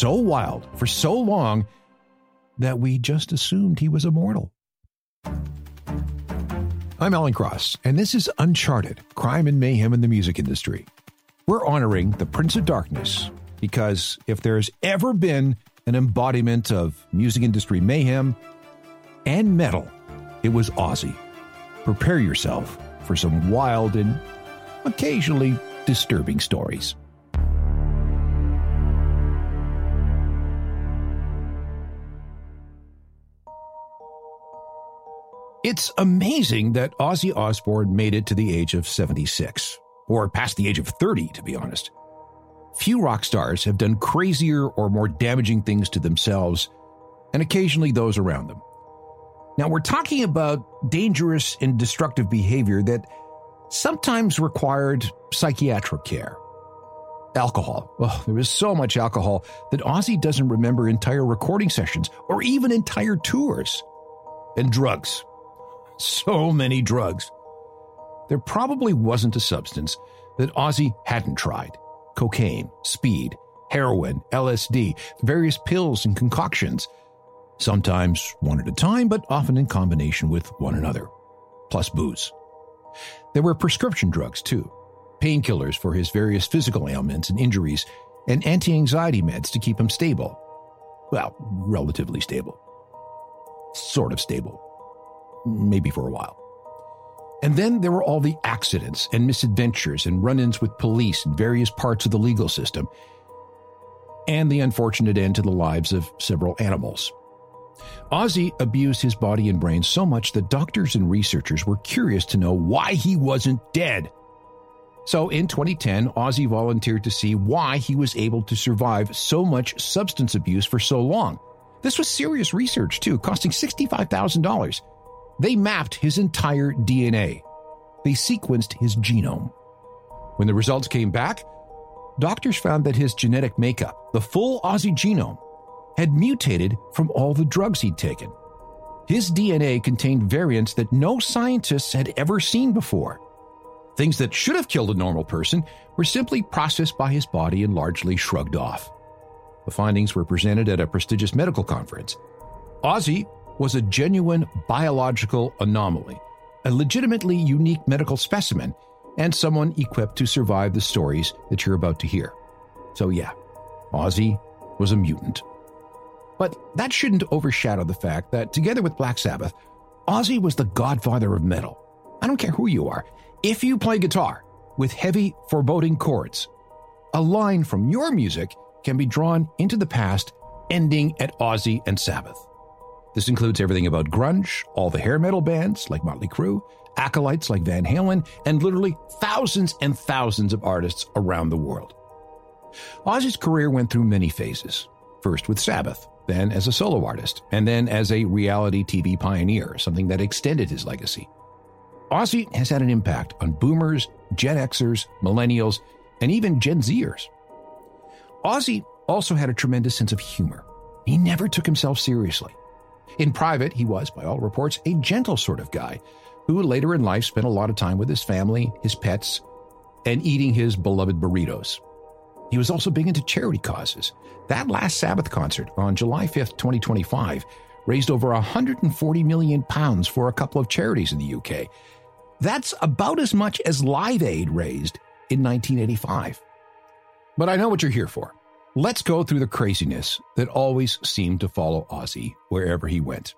so wild for so long that we just assumed he was immortal. I'm Alan Cross, and this is Uncharted, Crime and Mayhem in the Music Industry. We're honoring the Prince of Darkness because if there's ever been an embodiment of music industry mayhem and metal, it was Ozzy. Prepare yourself for some wild and occasionally disturbing stories. It's amazing that Ozzy Osbourne made it to the age of 76, or past the age of 30, to be honest. Few rock stars have done crazier or more damaging things to themselves, and occasionally those around them. Now, we're talking about dangerous and destructive behavior that sometimes required psychiatric care. Alcohol. Oh, there was so much alcohol that Ozzy doesn't remember entire recording sessions or even entire tours. And drugs. So many drugs. There probably wasn't a substance that Ozzy hadn't tried. Cocaine, speed, heroin, LSD, various pills and concoctions. Sometimes one at a time, but often in combination with one another. Plus booze. There were prescription drugs too. Painkillers for his various physical ailments and injuries, and anti-anxiety meds to keep him stable. Well, relatively stable. Sort of stable. Maybe for a while. And then there were all the accidents and misadventures and run-ins with police in various parts of the legal system, and the unfortunate end to the lives of several animals. Ozzy abused his body and brain so much that doctors and researchers were curious to know why he wasn't dead. So in 2010, Ozzy volunteered to see why he was able to survive so much substance abuse for so long. This was serious research too, costing $65,000. They mapped his entire DNA. They sequenced his genome. When the results came back, doctors found that his genetic makeup, the full Ozzy genome, had mutated from all the drugs he'd taken. His DNA contained variants that no scientists had ever seen before. Things that should have killed a normal person were simply processed by his body and largely shrugged off. The findings were presented at a prestigious medical conference. Ozzy was a genuine biological anomaly, a legitimately unique medical specimen, and someone equipped to survive the stories that you're about to hear. So yeah, Ozzy was a mutant. But that shouldn't overshadow the fact that, together with Black Sabbath, Ozzy was the godfather of metal. I don't care who you are. If you play guitar with heavy, foreboding chords, a line from your music can be drawn into the past, ending at Ozzy and Sabbath. This includes everything about grunge, all the hair metal bands like Motley Crue, acolytes like Van Halen, and literally thousands and thousands of artists around the world. Ozzy's career went through many phases, first with Sabbath, then as a solo artist, and then as a reality TV pioneer, something that extended his legacy. Ozzy has had an impact on boomers, Gen Xers, millennials, and even Gen Zers. Ozzy also had a tremendous sense of humor. He never took himself seriously. In private, he was, by all reports, a gentle sort of guy who later in life spent a lot of time with his family, his pets, and eating his beloved burritos. He was also big into charity causes. That last Sabbath concert on July 5th, 2025, raised over £140 million for a couple of charities in the UK. That's about as much as Live Aid raised in 1985. But I know what you're here for. Let's go through the craziness that always seemed to follow Ozzy wherever he went.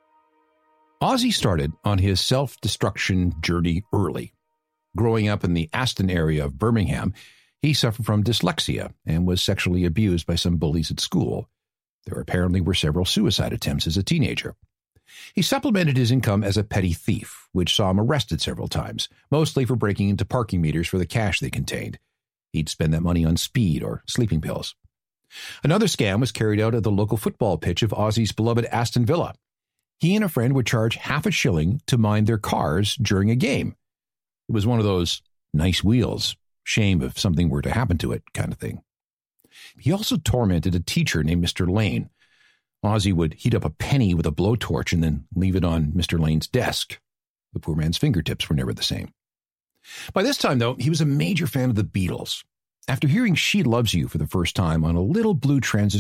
Ozzy started on his self-destruction journey early. Growing up in the Aston area of Birmingham, he suffered from dyslexia and was sexually abused by some bullies at school. There apparently were several suicide attempts as a teenager. He supplemented his income as a petty thief, which saw him arrested several times, mostly for breaking into parking meters for the cash they contained. He'd spend that money on speed or sleeping pills. Another scam was carried out at the local football pitch of Ozzy's beloved Aston Villa. He and a friend would charge half a shilling to mind their cars during a game. It was one of those nice wheels, shame if something were to happen to it kind of thing. He also tormented a teacher named Mr. Lane. Ozzy would heat up a penny with a blowtorch and then leave it on Mr. Lane's desk. The poor man's fingertips were never the same. By this time, though, he was a major fan of the Beatles. After hearing She Loves You for the first time on a little blue transistor